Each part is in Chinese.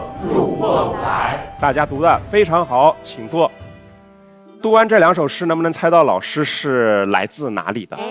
琥珀舞台。 大家读的非常好，请坐。读完这两首诗，能不能猜到老师是来自哪里的？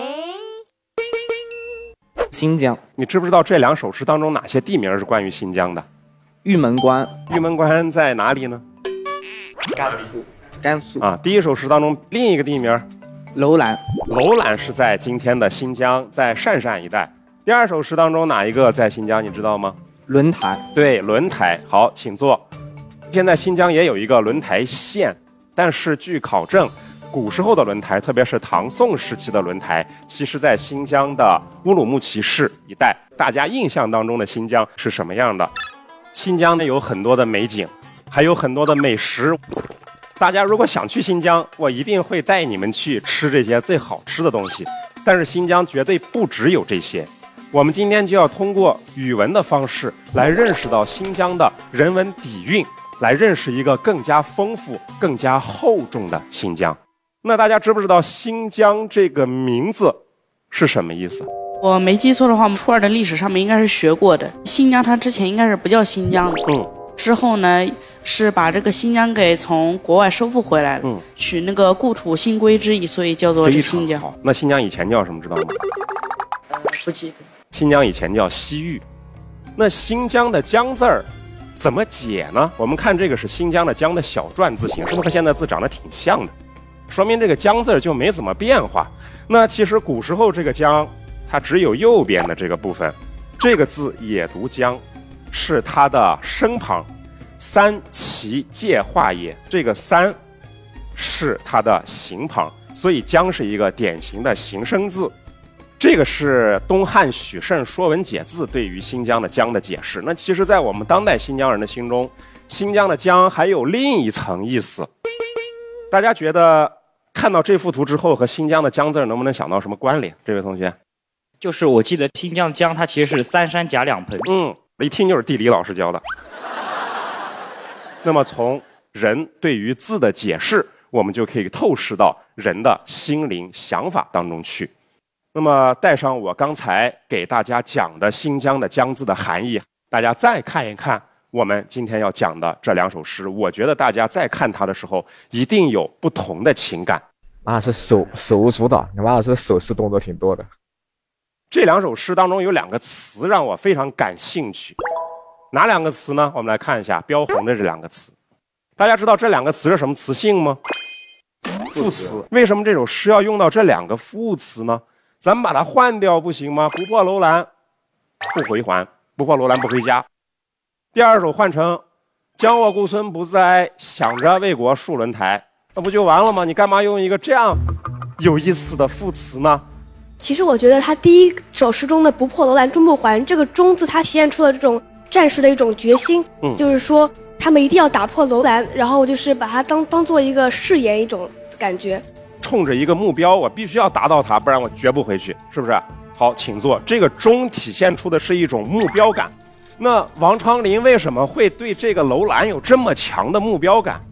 新疆。 你知不知道这两首诗当中哪些地名是关于新疆的？ 玉门关。 玉门关在哪里呢？ 甘肃。甘肃啊，第一首诗当中另一个地名楼兰。 楼兰是在今天的新疆，在鄯善一带。第二首诗当中哪一个在新疆？你知道吗？ 轮台。 对，轮台。好，请坐。现在新疆也有一个轮台县，但是据考证，古时候的轮台，特别是唐宋时期的轮台，其实在新疆的乌鲁木齐市一带。大家印象当中的新疆是什么样的？新疆呢有很多的美景，还有很多的美食。大家如果想去新疆，我一定会带你们去吃这些最好吃的东西。但是新疆绝对不只有这些。我们今天就要通过语文的方式来认识到新疆的人文底蕴，来认识一个更加丰富、更加厚重的新疆。那大家知不知道新疆这个名字是什么意思？ 我没记错的话，我们初二的历史上面应该是学过的。新疆它之前应该是不叫新疆的，之后呢是把这个新疆给从国外收复回来了，取那个故土新归之意，所以叫做新疆。 那新疆以前叫什么知道吗？ 不记得。 新疆以前叫西域。那新疆的疆字儿怎么解呢？我们看这个是新疆的疆的小篆字形，是不是和现在字长得挺像的？说明这个疆字就没怎么变化。那其实古时候这个疆它只有右边的这个部分，这个字也读疆，是它的声旁，三其介化也，这个三是它的形旁，所以疆是一个典型的形声字。这个是东汉许慎《说文解字》对于新疆的疆的解释。那其实在我们当代新疆人的心中，新疆的疆还有另一层意思。大家觉得看到这幅图之后和新疆的疆字能不能想到什么关联？这位同学， 就是我记得新疆疆它其实是三山夹两盆。 一听就是地理老师教的。那么从人对于字的解释，我们就可以透视到人的心灵想法当中去。那么带上我刚才给大家讲的新疆的疆字的含义，大家再看一看我们今天要讲的这两首诗，我觉得大家在看它的时候一定有不同的情感。 马老师手舞足蹈，马老师手势动作挺多的。 这两首诗当中有两个词让我非常感兴趣，哪两个词呢？我们来看一下标红的这两个词。大家知道这两个词是什么词性吗？副词。为什么这首诗要用到这两个副词呢？咱们把它换掉不行吗？不破楼兰不回还，不破楼兰不回家。第二首换成将我故村不在，想着为国戍轮台，那不就完了吗？你干嘛用一个这样有意思的副词呢？ 其实我觉得他第一首诗中的不破楼兰终不还，这个终字它体现出了这种战士的一种决心，就是说他们一定要打破楼兰，然后就是把它当做一个誓言，一种感觉。 冲着一个目标，我必须要达到它，不然我绝不回去，是不是？好，请坐。这个终体现出的是一种目标感。那王昌龄为什么会对这个楼兰有这么强的目标感？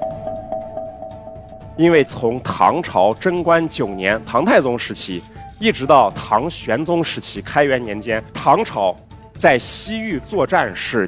因为从唐朝贞观9年，唐太宗时期，一直到唐玄宗时期开元年间，唐朝在西域作战是